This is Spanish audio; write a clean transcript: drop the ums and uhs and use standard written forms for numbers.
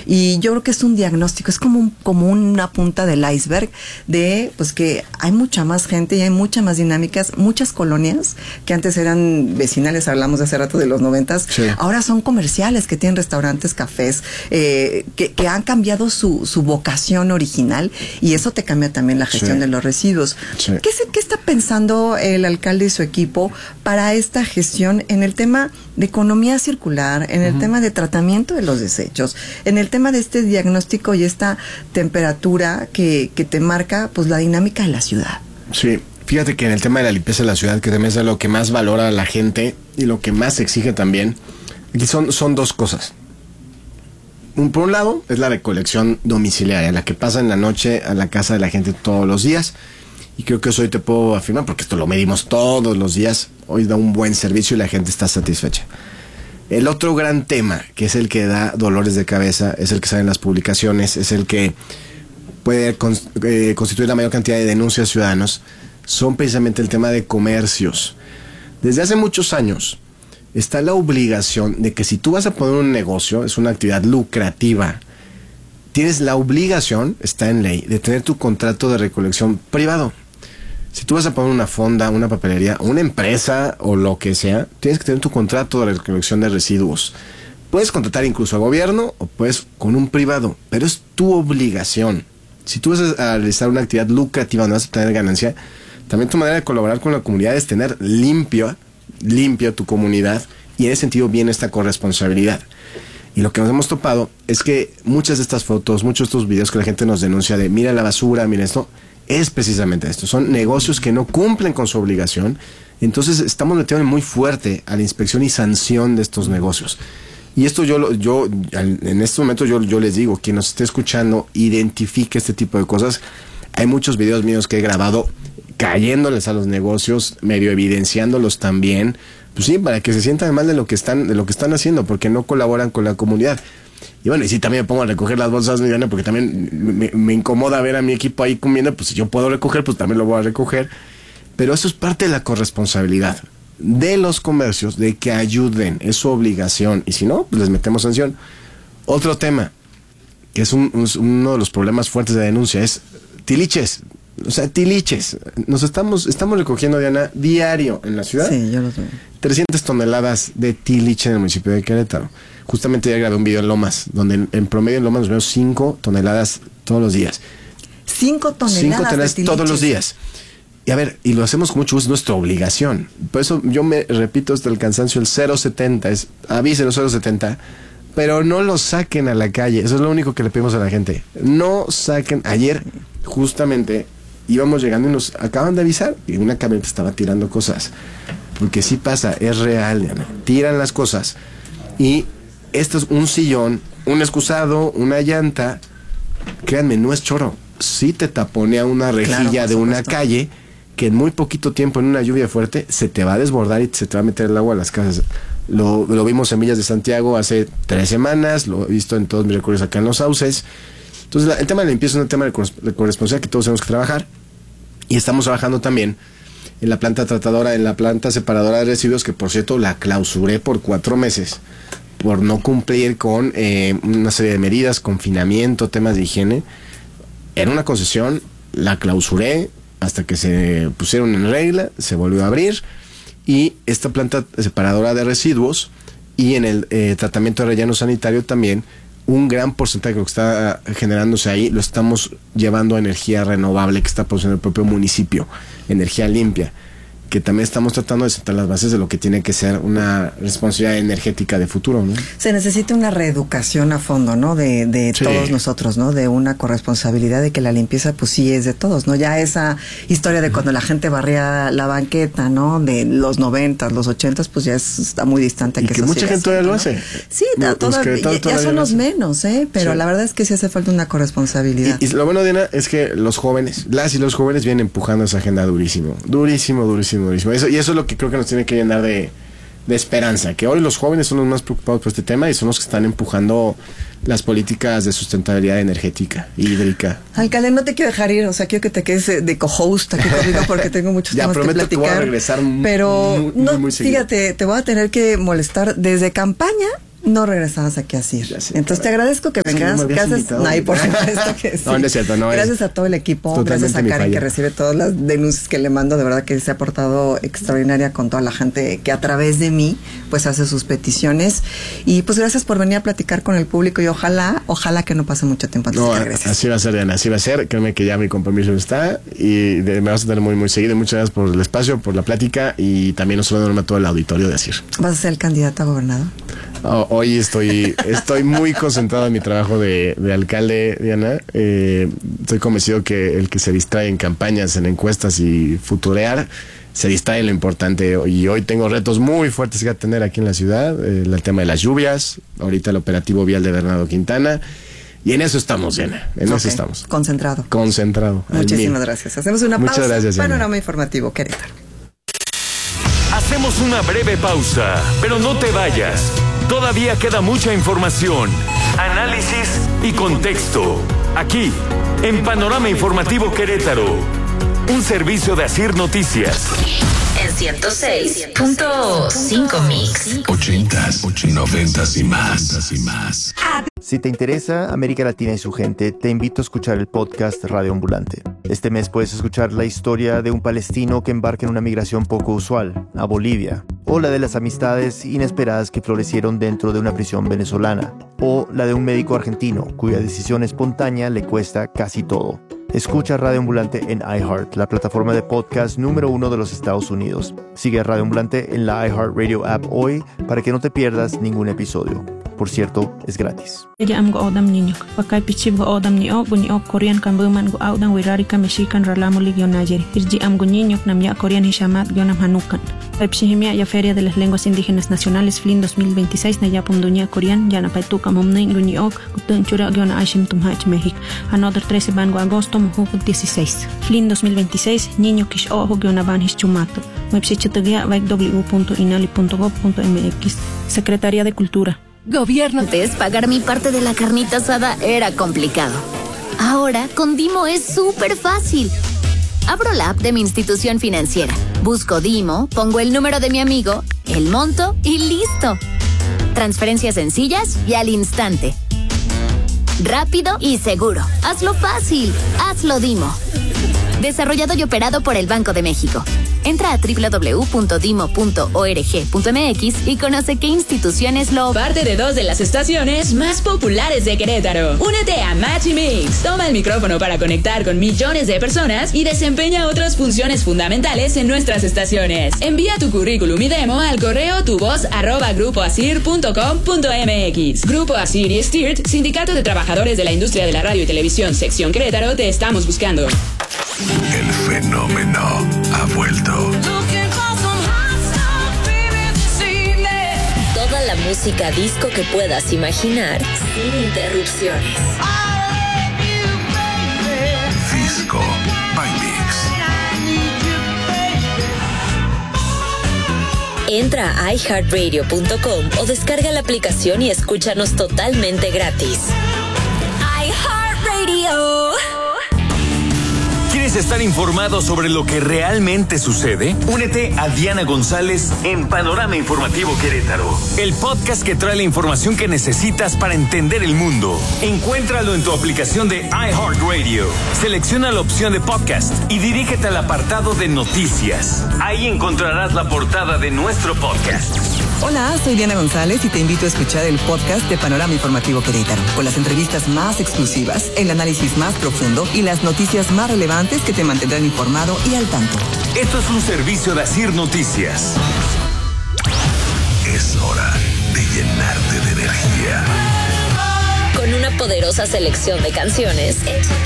Y yo creo que es un diagnóstico, es como una punta del iceberg de pues que hay mucha más gente y hay muchas más dinámicas, muchas colonias que antes eran vecinales, hablamos de hace rato de los 90s, sí. Ahora son comerciales que tienen restaurantes, cafés, que han cambiado su vocación original, y eso te cambia también la gestión, sí, de los residuos. Sí. ¿Qué está pensando el alcalde y su equipo para esta gestión en el tema de economía circular, en el tema de tratamiento de los desechos, en el tema de este diagnóstico y esta temperatura que te marca pues la dinámica de la ciudad? Sí, fíjate que en el tema de la limpieza de la ciudad, que también es lo que más valora la gente y lo que más exige también, aquí son dos cosas. Por un lado es la recolección domiciliaria, la que pasa en la noche a la casa de la gente todos los días, y creo que eso hoy te puedo afirmar porque esto lo medimos todos los días. Hoy da un buen servicio y la gente está satisfecha. El otro gran tema, que es el que da dolores de cabeza, es el que sale en las publicaciones, es el que puede constituir la mayor cantidad de denuncias ciudadanos, son precisamente el tema de comercios. Desde hace muchos años está la obligación de que si tú vas a poner un negocio, es una actividad lucrativa, tienes la obligación, está en ley, de tener tu contrato de recolección privado. Si tú vas a poner una fonda, una papelería, una empresa o lo que sea, tienes que tener tu contrato de recolección de residuos. Puedes contratar incluso a gobierno o puedes con un privado, pero es tu obligación. Si tú vas a realizar una actividad lucrativa donde vas a tener ganancia, también tu manera de colaborar con la comunidad es tener limpia tu comunidad, y en ese sentido viene esta corresponsabilidad. Y lo que nos hemos topado es que muchas de estas fotos, muchos de estos videos que la gente nos denuncia de mira la basura, mira esto, es precisamente esto. Son negocios que no cumplen con su obligación. Entonces estamos metiendo muy fuerte a la inspección y sanción de estos negocios. Y esto en este momento yo les digo, quien nos esté escuchando, identifique este tipo de cosas. Hay muchos videos míos que he grabado cayéndoles a los negocios, medio evidenciándolos también, pues sí, para que se sientan mal de lo que están haciendo, porque no colaboran con la comunidad. Y bueno, y sí, también me pongo a recoger las bolsas, Diana, porque también me incomoda ver a mi equipo ahí comiendo. Pues si yo puedo recoger, pues también lo voy a recoger. Pero eso es parte de la corresponsabilidad de los comercios, de que ayuden, es su obligación, y si no, pues les metemos sanción. Otro tema, que es uno de los problemas fuertes de denuncia, es tiliches. O sea, tiliches. Nos estamos recogiendo, Diana, diario en la ciudad. Sí, yo lo sé. 300 toneladas de tiliche en el municipio de Querétaro. Justamente ya grabé un video en Lomas, donde en promedio en Lomas nos vemos 5 toneladas todos los días. 5 toneladas 5 toneladas todos los días. Y a ver, y lo hacemos con mucho gusto, es nuestra obligación. Por eso yo me repito hasta el cansancio, el 070 es, avíselo 070, pero no lo saquen a la calle. Eso es lo único que le pedimos a la gente. No saquen. Ayer, justamente, íbamos llegando y nos acaban de avisar y una camioneta estaba tirando cosas. Porque sí pasa, es real, Diana. Tiran las cosas. Y esto es un sillón, un excusado, una llanta. Créanme, no es choro. Sí te taponea una rejilla de una calle que en muy poquito tiempo, en una lluvia fuerte, se te va a desbordar y se te va a meter el agua a las casas. Lo vimos en Villas de Santiago hace 3 semanas, lo he visto en todos mis recorridos acá en Los Sauces. Entonces, el tema de la limpieza es un tema de corresponsabilidad que todos tenemos que trabajar. Y estamos trabajando también en la planta tratadora, en la planta separadora de residuos, que por cierto la clausuré por 4 meses por no cumplir con una serie de medidas, confinamiento, temas de higiene. Era una concesión, la clausuré hasta que se pusieron en regla, se volvió a abrir, y esta planta separadora de residuos y en el tratamiento de relleno sanitario también, un gran porcentaje de lo que está generándose ahí lo estamos llevando a energía renovable que está produciendo el propio municipio, energía limpia, que también estamos tratando de sentar las bases de lo que tiene que ser una responsabilidad energética de futuro, ¿no? Se necesita una reeducación a fondo, ¿no? De sí, todos nosotros, ¿no? De una corresponsabilidad de que la limpieza, pues sí, es de todos, ¿no? Ya esa historia de cuando la gente barría la banqueta, ¿no? De los 90, los 80, pues ya está muy distante. Y que mucha gente todavía lo hace. Sí, ya son los menos, pero sí, la verdad es que sí hace falta una corresponsabilidad. Y lo bueno, Diana, es que los jóvenes, las y los jóvenes vienen empujando esa agenda durísimo. Eso, y eso es lo que creo que nos tiene que llenar de esperanza, que hoy los jóvenes son los más preocupados por este tema y son los que están empujando las políticas de sustentabilidad energética y hídrica. Alcalde, no te quiero dejar ir, o sea, quiero que te quedes de co-host aquí conmigo porque tengo muchos temas que platicar. Ya prometo que voy a regresar, pero muy seguido. Fíjate, te voy a tener que molestar desde campaña. no regresabas aquí a CIR. Entonces te agradezco que vengas. Gracias. Por supuesto que sí. No es cierto, no. Gracias a todo el equipo, gracias a Karen que recibe todas las denuncias que le mando. De verdad que se ha portado extraordinaria con toda la gente que a través de mí pues hace sus peticiones. Y pues gracias por venir a platicar con el público y ojalá que no pase mucho tiempo antes de que regreses. Así va a ser, Diana, así va a ser. Créeme que ya mi compromiso está y me vas a tener muy, muy seguido. Muchas gracias por el espacio, por la plática y también un saludo enorme a todo el auditorio de CIR. ¿Vas a ser el candidato a gobernador? Hoy estoy muy concentrado en mi trabajo de alcalde, Diana. Estoy convencido que el que se distrae en campañas, en encuestas y futurear, se distrae en lo importante. Y hoy tengo retos muy fuertes que atender aquí en la ciudad. El tema de las lluvias, ahorita el operativo vial de Bernardo Quintana. Y en eso estamos, Diana. En eso estamos. Concentrado. Muchísimas gracias. Hacemos una pausa. Muchas gracias, Panorama Informativo Querétaro. Hacemos una breve pausa, pero no te vayas. Todavía queda mucha información, análisis y contexto. Aquí, en Panorama Informativo Querétaro, un servicio de ASIR Noticias. En 106.5 Mix. 80s, 90s y más. Si te interesa América Latina y su gente, te invito a escuchar el podcast Radio Ambulante. Este mes puedes escuchar la historia de un palestino que embarca en una migración poco usual, a Bolivia, o la de las amistades inesperadas que florecieron dentro de una prisión venezolana, o la de un médico argentino cuya decisión espontánea le cuesta casi todo. Escucha Radio Ambulante en iHeart, la plataforma de podcast número 1 de los Estados Unidos. Sigue a Radio Ambulante en la iHeartRadio app hoy para que no te pierdas ningún episodio. Por cierto, es gratis. Ya Feria de las Lenguas Indígenas Nacionales FLIN 2026 na yapum dunia Korean ya na paituka momneng luniok kutun chura giona Aishim Tumhach México. Another 13 bango agosto mujuk 16. FLIN 2026 niño kish ojo giona banhis chumato. Website www.inali.gov.mx. Secretaría de Cultura. Gobierno. Antes, pagar mi parte de la carnita asada era complicado. Ahora, con Dimo es súper fácil. Abro la app de mi institución financiera, busco Dimo, pongo el número de mi amigo, el monto y listo. Transferencias sencillas y al instante. Rápido y seguro. Hazlo fácil. Hazlo Dimo. Desarrollado y operado por el Banco de México. Entra a www.dimo.org.mx y conoce qué instituciones lo... Parte de 2 de las estaciones más populares de Querétaro. Únete a Match y Mix. Toma el micrófono para conectar con millones de personas y desempeña otras funciones fundamentales en nuestras estaciones. Envía tu currículum y demo al correo tuvoz@grupoasir.com.mx. Grupo Asir y STIRT, Sindicato de Trabajadores de la Industria de la Radio y Televisión, Sección Querétaro, te estamos buscando. El fenómeno ha vuelto. Toda la música disco que puedas imaginar sin interrupciones. Disco by Mix. Entra a iHeartRadio.com o descarga la aplicación y escúchanos totalmente gratis. iHeartRadio. ¿Quieres estar informado sobre lo que realmente sucede? Únete a Diana González en Panorama Informativo Querétaro, el podcast que trae la información que necesitas para entender el mundo. Encuéntralo en tu aplicación de iHeartRadio. Selecciona la opción de podcast y dirígete al apartado de noticias. Ahí encontrarás la portada de nuestro podcast. Hola, soy Diana González y te invito a escuchar el podcast de Panorama Informativo Querétaro, con las entrevistas más exclusivas, el análisis más profundo y las noticias más relevantes que te mantendrán informado y al tanto. Esto es un servicio de ASIR Noticias. Es hora de llenarte de energía. Con una poderosa selección de canciones